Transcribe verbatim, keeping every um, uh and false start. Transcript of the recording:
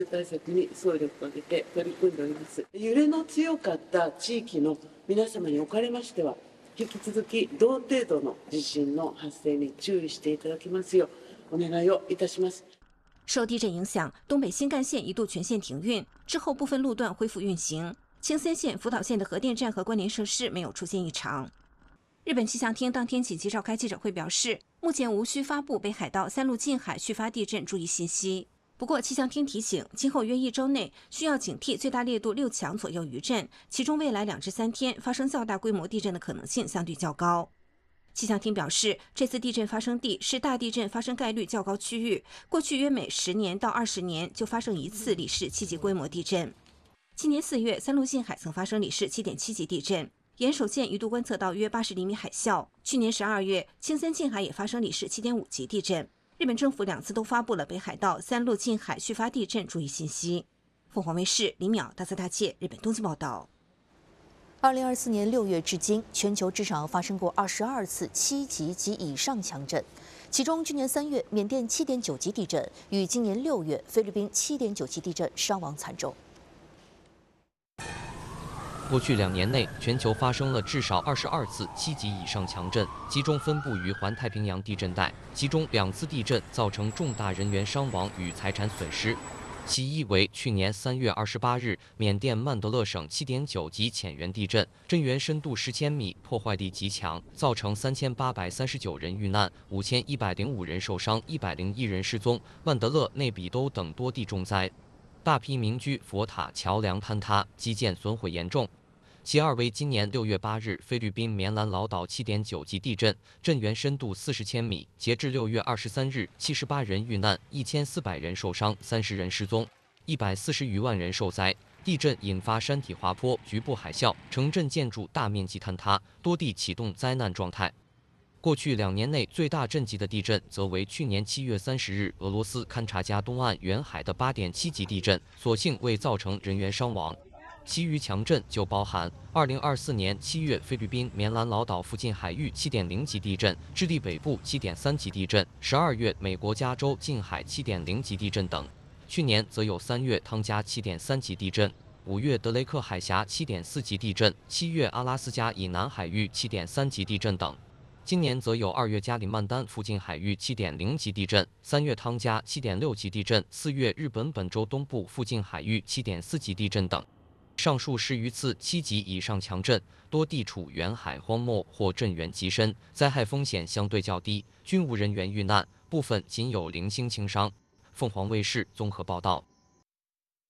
対策に総力を挙げて取り組んでおります。揺れの強かった地域の皆様におかれましては、引き続き同程度の地震の発生に注意していただきますようお願いをいたします。 受地震影响，东北新干线一度全线停运，之后部分路段恢复运行。青森县、福岛县的核电站和关联设施没有出现异常。日本气象厅当天紧急召开记者会表示，目前无需发布北海道三陆近海续发地震注意信息。不过，气象厅提醒，今后约一周内需要警惕最大烈度六强左右余震，其中未来两至三天发生较大规模地震的可能性相对较高。气象厅表示，这次地震发生地是大地震发生概率较高区域，过去约每十年到二十年就发生一次里氏七级规模地震。今年四月，三陆近海曾发生里氏七点七级地震，岩手县一度观测到约八十厘米海啸。去年十二月，青森近海也发生里氏七点五级地震。日本政府两次都发布了北海道三陆近海续发地震注意信息。凤凰卫视李淼、大泽大介日本东京报道。 二零二四年六月至今，全球至少发生过二十二次七级及以上强震，其中去年三月缅甸七点九级地震与今年六月菲律宾七点九级地震伤亡惨重。 过去两年内，全球发生了至少二十二次七级以上强震，集中分布于环太平洋地震带，其中两次地震造成重大人员伤亡与财产损失。其一为去年三月二十八日，缅甸曼德勒省七点九级浅源地震，震源深度十千米，破坏力极强，造成三千八百三十九人遇难，五千一百零五人受伤，一百零一人失踪。曼德勒、内比都等多地重灾，大批民居、佛塔、桥梁坍塌，基建损毁严重。其二为今年六月八日，菲律宾棉兰老岛七点九级地震，震源深度四十千米。截至六月二十三日，七十八人遇难，一千四百人受伤，三十人失踪，一百四十余万人受灾。地震引发山体滑坡、局部海啸，城镇建筑大面积坍塌，多地启动灾难状态。过去两年内最大震级的地震，则为去年七月三十日俄罗斯勘察加东岸远海的八点七级地震，所幸未造成人员伤亡。其余强震就包含二零二四年七月菲律宾棉兰老岛附近海域七点零级地震，智利北部七点三级地震，十二月美国加州近海七点零级地震等。去年则有三月汤加七点三级地震，五月德雷克海峡七点四级地震，七月阿拉斯加以南海域七点三级地震等。今年则有二月加里曼丹附近海域七点零级地震，三月汤加七点六级地震，四月日本本州东部附近海域七点四级地震等。上述十余次七级以上强震，多地处远海荒漠或震源极深，灾害风险相对较低，均无人员遇难，部分仅有零星轻伤。凤凰卫视综合报道。